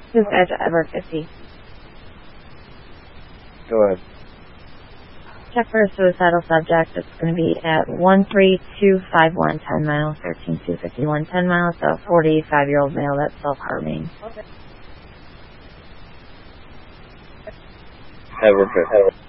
This edge at Edward 50. Go ahead. Check for a suicidal subject. It's going to be at 13251 10 miles, 13251 10 miles, a 45-year-old male that's self-harming. Edward 50.